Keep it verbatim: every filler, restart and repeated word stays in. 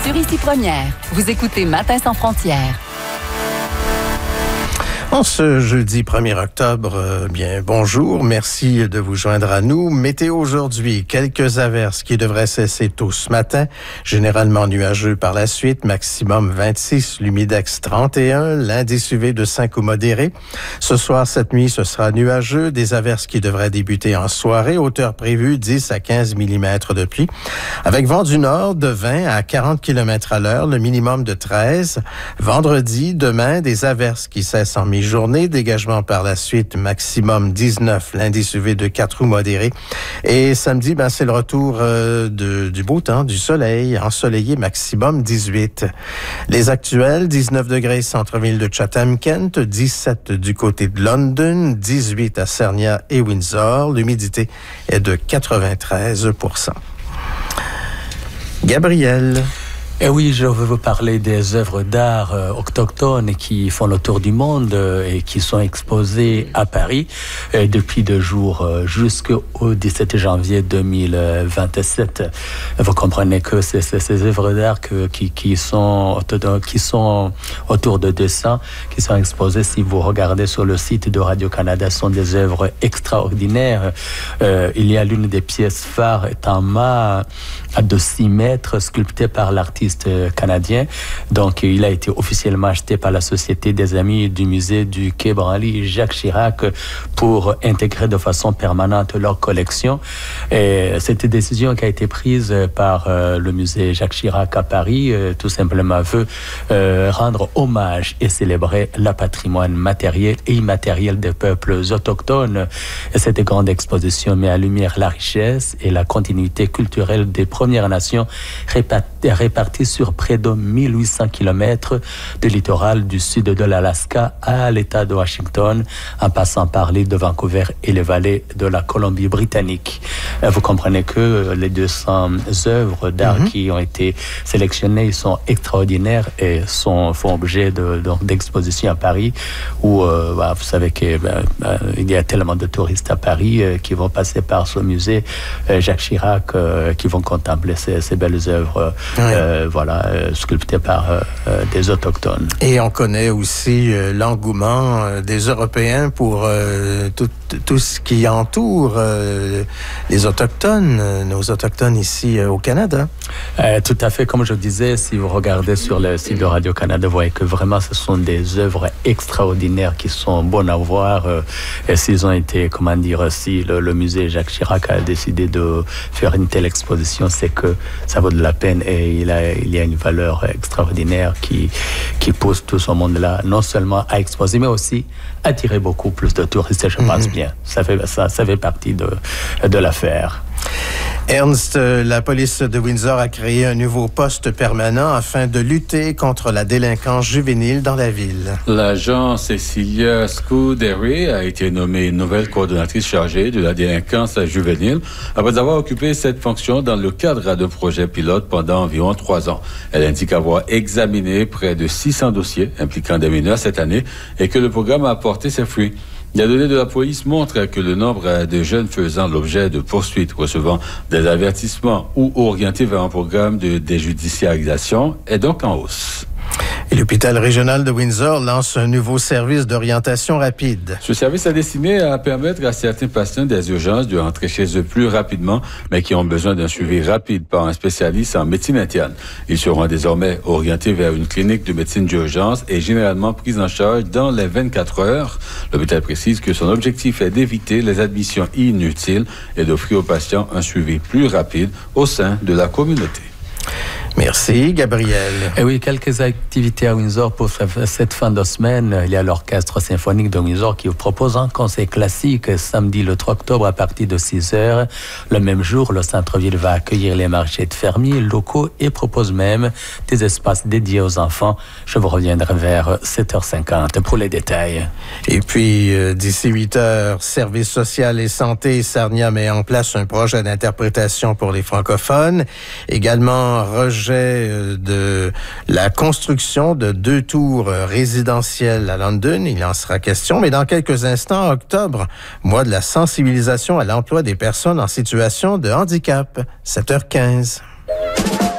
Sur Ici Première, vous écoutez Matin sans frontières. En ce jeudi premier octobre, euh, bien bonjour, merci de vous joindre à nous. Météo aujourd'hui, quelques averses qui devraient cesser tôt ce matin, généralement nuageux par la suite, maximum vingt-six, l'humidex trente et un, l'indice U V de cinq ou modéré. Ce soir, cette nuit, ce sera nuageux, des averses qui devraient débuter en soirée, hauteur prévue dix à quinze millimètres de pluie, avec vent du nord de vingt à quarante kilomètres à l'heure, le minimum de treize. Vendredi, demain, des averses qui cessent en mi-journée, dégagement par la suite, maximum dix-neuf, l'indice U V de quatre ou modéré. Et samedi, ben, c'est le retour euh, de, du beau temps, du soleil, ensoleillé, maximum dix-huit. Les actuels, dix-neuf degrés centre-ville de Chatham-Kent, dix-sept du côté de London, dix-huit à Sarnia et Windsor. L'humidité est de quatre-vingt-treize pour cent. Gabriel. Et oui, je veux vous parler des œuvres d'art euh, autochtones qui font le tour du monde euh, et qui sont exposées à Paris euh, depuis deux jours euh, jusqu'au dix-sept janvier deux mille vingt-sept. Vous comprenez que c'est, c'est ces œuvres d'art que, qui, qui, sont, qui sont autour de deux cents, qui sont exposées, si vous regardez sur le site de Radio-Canada, sont des œuvres extraordinaires. Euh, il y a l'une des pièces phares, est en mât de six mètres, sculptée par l'artiste canadien. Donc, il a été officiellement acheté par la Société des Amis du Musée du Quai Branly Jacques Chirac pour intégrer de façon permanente leur collection. Et cette décision qui a été prise par euh, le Musée Jacques Chirac à Paris, euh, tout simplement veut euh, rendre hommage et célébrer le patrimoine matériel et immatériel des peuples autochtones. Et cette grande exposition met à lumière la richesse et la continuité culturelle des Premières Nations réparties répartis sur près de mille huit cents kilomètres de littoral du sud de l'Alaska à l'État de Washington, en passant par l'île de Vancouver et les vallées de la Colombie-Britannique. Vous comprenez que les deux cents œuvres d'art mm-hmm. qui ont été sélectionnées sont extraordinaires et sont, font objet de, de, d'expositions à Paris où, euh, bah, vous savez qu'il bah, bah, y a tellement de touristes à Paris euh, qui vont passer par ce musée euh, Jacques Chirac, euh, qui vont contempler ces, ces belles œuvres euh, Euh, voilà, euh, sculpté par euh, euh, des autochtones. Et on connaît aussi euh, l'engouement euh, des Européens pour euh, tout, tout ce qui entoure euh, les autochtones, euh, nos autochtones ici euh, au Canada. Euh, tout à fait, comme je disais, si vous regardez sur le site de Radio-Canada, vous voyez que vraiment ce sont des œuvres extraordinaires qui sont bonnes à voir. Euh, et s'ils ont été, comment dire, si le, le musée Jacques Chirac a décidé de faire une telle exposition, c'est que ça vaut de la peine et il, a, il y a une valeur extraordinaire qui, qui pousse tout ce monde-là, non seulement à exposer, mais aussi à attirer beaucoup plus de touristes. Et je mm-hmm. pense bien, ça fait, ça, ça fait partie de, de l'affaire. Ernst, la police de Windsor a créé un nouveau poste permanent afin de lutter contre la délinquance juvénile dans la ville. L'agent Cecilia Scuderi a été nommée nouvelle coordonnatrice chargée de la délinquance juvénile après avoir occupé cette fonction dans le cadre d'un projet pilote pendant environ trois ans. Elle indique avoir examiné près de six cents dossiers impliquant des mineurs cette année et que le programme a apporté ses fruits. Les données de la police montrent que le nombre de jeunes faisant l'objet de poursuites, recevant des avertissements ou orientés vers un programme de déjudiciarisation est donc en hausse. Et l'hôpital régional de Windsor lance un nouveau service d'orientation rapide. Ce service est destiné à permettre à certains patients des urgences de rentrer chez eux plus rapidement, mais qui ont besoin d'un suivi rapide par un spécialiste en médecine interne. Ils seront désormais orientés vers une clinique de médecine d'urgence et généralement pris en charge dans les vingt-quatre heures. L'hôpital précise que son objectif est d'éviter les admissions inutiles et d'offrir aux patients un suivi plus rapide au sein de la communauté. Merci, Gabriel. Et oui, quelques activités à Windsor pour cette fin de semaine. Il y a l'Orchestre symphonique de Windsor qui vous propose un concert classique samedi le trois octobre à partir de six heures. Le même jour, le centre-ville va accueillir les marchés de fermiers locaux et propose même des espaces dédiés aux enfants. Je vous reviendrai vers sept heures cinquante pour les détails. Et puis, euh, d'ici huit heures, Service social et santé Sarnia met en place un projet d'interprétation pour les francophones. Également, rejet de la construction de deux tours résidentielles à London. Il en sera question, mais dans quelques instants, octobre, mois de la sensibilisation à l'emploi des personnes en situation de handicap. sept heures quinze.